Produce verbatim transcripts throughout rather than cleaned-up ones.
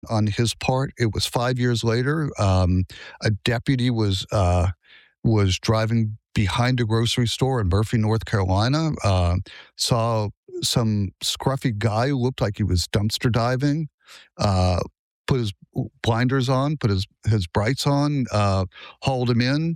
on his part. It was five years later. Um, a deputy was uh, was driving behind a grocery store in Murphy, North Carolina, uh, saw some scruffy guy who looked like he was dumpster diving, uh, put his blinders on, put his, his brights on, uh, hauled him in,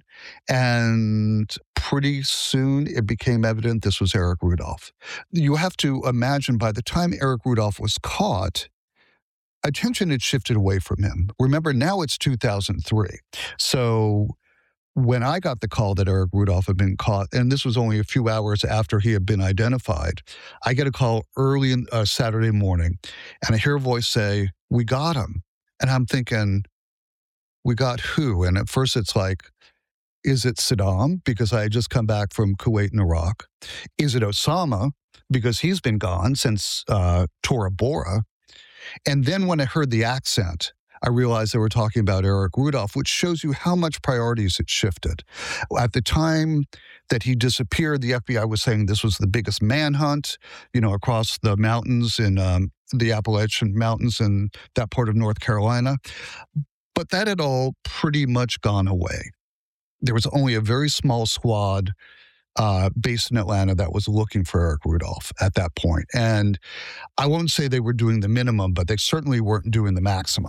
and pretty soon it became evident this was Eric Rudolph. You have to imagine by the time Eric Rudolph was caught, attention had shifted away from him. Remember, now it's two thousand three. So when I got the call that Eric Rudolph had been caught, and this was only a few hours after he had been identified, I get a call early in uh, Saturday morning, and I hear a voice say, "We got him." And I'm thinking, we got who? And at first it's like, is it Saddam? Because I had just come back from Kuwait and Iraq. Is it Osama? Because he's been gone since uh, Tora Bora. And then when I heard the accent, I realized they were talking about Eric Rudolph, which shows you how much priorities had shifted. At the time that he disappeared, the F B I was saying this was the biggest manhunt, you know, across the mountains in um, the Appalachian Mountains in that part of North Carolina. But that had all pretty much gone away. There was only a very small squad uh, based in Atlanta that was looking for Eric Rudolph at that point. And I won't say they were doing the minimum, but they certainly weren't doing the maximum.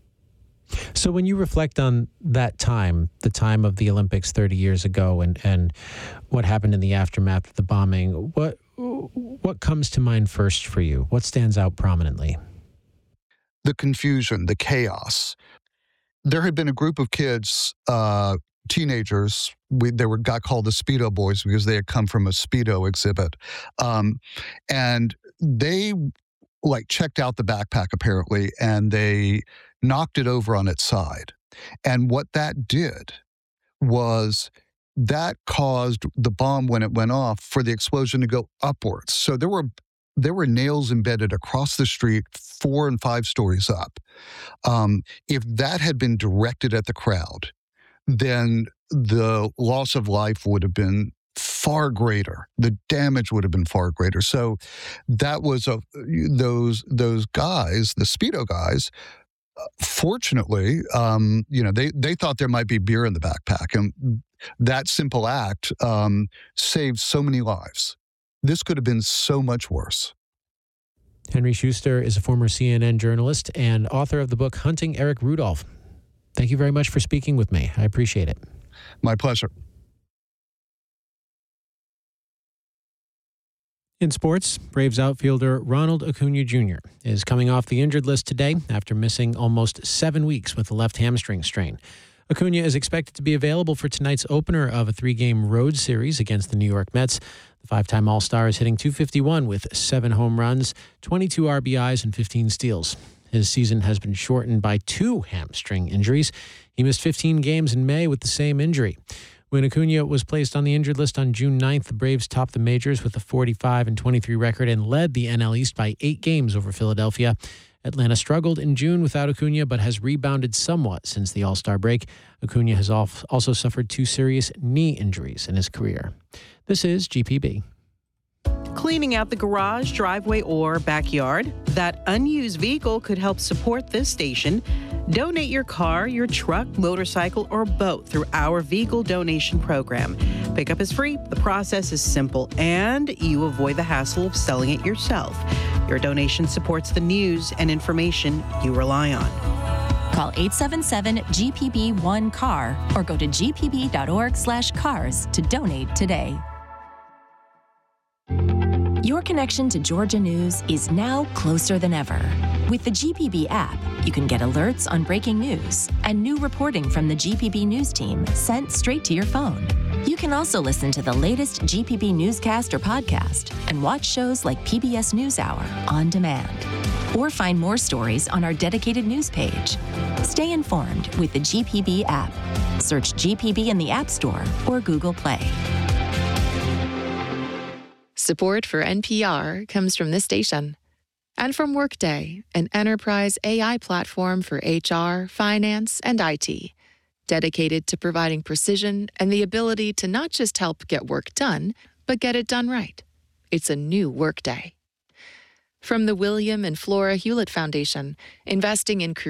So when you reflect on that time, the time of the Olympics thirty years ago, and, and what happened in the aftermath of the bombing, what what comes to mind first for you? What stands out prominently? The confusion, the chaos. There had been a group of kids, uh, teenagers, we, they were got called the Speedo Boys because they had come from a Speedo exhibit. Um, and they like checked out the backpack apparently, and they knocked it over on its side. And what that did was that caused the bomb, when it went off, for the explosion to go upwards. So there were there were nails embedded across the street, four and five stories up. Um, if that had been directed at the crowd, then the loss of life would have been far greater. The damage would have been far greater. So that was a, those those guys, the Speedo guys. Fortunately, um, you know, they, they thought there might be beer in the backpack, and that simple act um, saved so many lives. This could have been so much worse. Henry Schuster is a former C N N journalist and author of the book Hunting Eric Rudolph. Thank you very much for speaking with me. I appreciate it. My pleasure. In sports, Braves outfielder Ronald Acuna Junior is coming off the injured list today after missing almost seven weeks with a left hamstring strain. Acuna is expected to be available for tonight's opener of a three-game road series against the New York Mets. The five-time All-Star is hitting two fifty-one with seven home runs, twenty-two R B Is, and fifteen steals. His season has been shortened by two hamstring injuries. He missed fifteen games in May with the same injury. When Acuna was placed on the injured list on June ninth, the Braves topped the majors with a forty-five and twenty-three record and led the N L East by eight games over Philadelphia. Atlanta struggled in June without Acuna, but has rebounded somewhat since the All-Star break. Acuna has also suffered two serious knee injuries in his career. This is G P B. Cleaning out the garage, driveway, or backyard? That unused vehicle could help support this station. Donate your car, your truck, motorcycle, or boat through our vehicle donation program. Pickup is free, the process is simple, and you avoid the hassle of selling it yourself. Your donation supports the news and information you rely on. Call eight seven seven G P B one C A R or go to g p b dot org slash cars to donate today. Your connection to Georgia News is now closer than ever. With the G P B app, you can get alerts on breaking news and new reporting from the G P B News team sent straight to your phone. You can also listen to the latest G P B newscast or podcast and watch shows like P B S NewsHour on demand. Or find more stories on our dedicated news page. Stay informed with the G P B app. Search G P B in the App Store or Google Play. Support for N P R comes from this station and from Workday, an enterprise A I platform for H R, finance, and I T, dedicated to providing precision and the ability to not just help get work done, but get it done right. It's a new Workday. From the William and Flora Hewlett Foundation, investing in